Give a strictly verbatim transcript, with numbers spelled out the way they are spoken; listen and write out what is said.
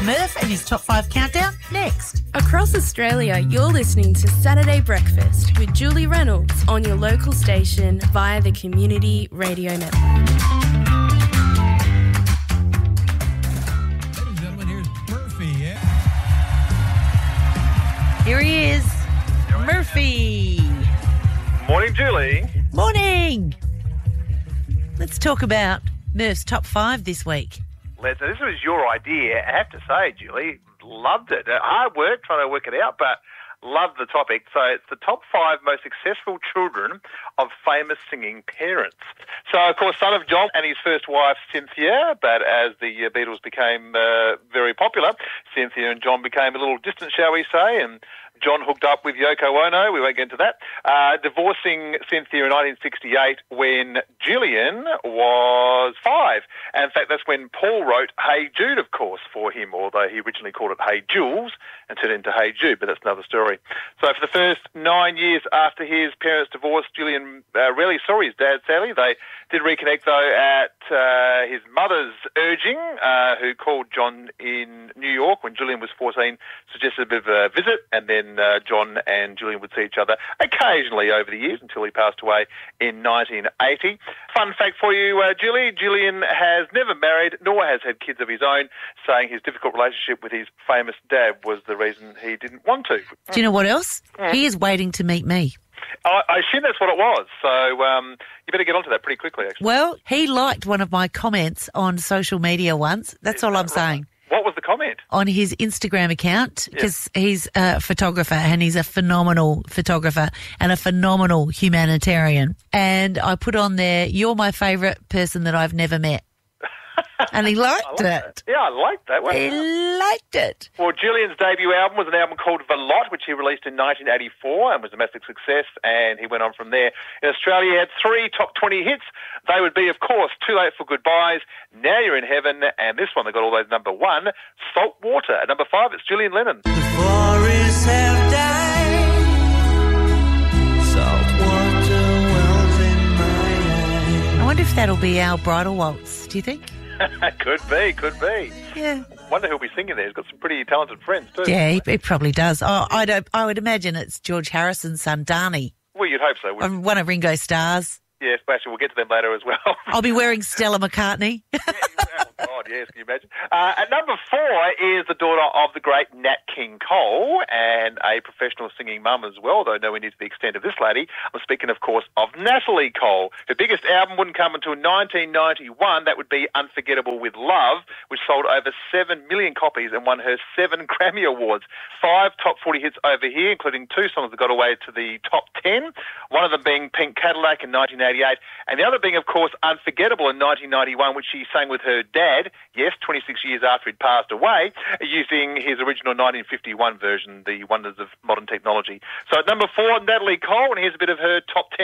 Murph and his Top five Countdown next. Across Australia, you're listening to Saturday Breakfast with Julie Reynolds on your local station via the Community Radio Network. Ladies and gentlemen, here's Murphy, yeah? Here he is, Murphy. Morning, Julie. Morning. Let's talk about Murph's Top five this week. Let's, this was your idea. I have to say, Julie, loved it. Uh, hard work trying to work it out, but loved the topic. So it's the top five most successful children of famous singing parents. So, of course, son of John and his first wife, Cynthia, but as the uh, Beatles became uh, very popular, Cynthia and John became a little distant, shall we say, and John hooked up with Yoko Ono. We won't get into that. Uh, divorcing Cynthia in nineteen sixty-eight when Gillian was five. And in fact, that's when Paul wrote Hey Jude, of course, for him, although he originally called it Hey Jules and turned it into Hey Jude, but that's another story. So for the first nine years after his parents' divorce, Gillian uh, really saw his dad, sadly. They did reconnect, though, at uh, his mother's urging, uh, who called John in New York when Gillian was fourteen, suggested a bit of a visit, and then Uh, John and Gillian would see each other occasionally over the years until he passed away in nineteen eighty. Fun fact for you, uh, Julie, Gillian has never married nor has had kids of his own, saying his difficult relationship with his famous dad was the reason he didn't want to. Do you know what else? Mm. He is waiting to meet me. I, I assume that's what it was, so um, you better get onto that pretty quickly, actually. Well, he liked one of my comments on social media once. That's Is all that I'm right? saying. What was the comment? On his Instagram account, because yeah. he's a photographer and he's a phenomenal photographer and a phenomenal humanitarian. And I put on there, you're my favourite person that I've never met. And he liked like it. That. Yeah, I liked that. Wow. He liked it. Well, Gillian's debut album was an album called Velotte, which he released in nineteen eighty-four and was a massive success, and he went on from there. In Australia, he had three top twenty hits. They would be, of course, Too Late for Goodbyes, Now You're in Heaven, and this one that got all those number one, Salt Water. At number five, it's Gillian Lennon. The forests have died, salt water wells in my eyes. I wonder if that'll be our bridal waltz, do you think? Could be, could be. Yeah. Wonder who'll be singing there. He's got some pretty talented friends too. Yeah, he, he probably does. Oh, I don't. I would imagine it's George Harrison's son, Darnie. Well, you'd hope so. Wouldn't you? One of Ringo Starr's. Yes, actually, we'll get to them later as well. I'll be wearing Stella McCartney. Yeah, oh, God, yes, can you imagine? Uh, at number four is the daughter of the great Nat King Cole and a professional singing mum as well, though nowhere near to the extent of this lady. I'm speaking, of course, of Natalie Cole. Her biggest album wouldn't come until nineteen ninety-one. That would be Unforgettable with Love, which sold over seven million copies and won her seven Grammy Awards. Five top forty hits over here, including two songs that got away to the top ten, one of them being Pink Cadillac in nineteen eighty-eight, and the other being, of course, Unforgettable in nineteen ninety-one, which she sang with her dad, yes, twenty-six years after he'd passed away, using his original nineteen fifty-one version, The Wonders of Modern Technology. So at number four, Natalie Cole, and here's a bit of her top ten.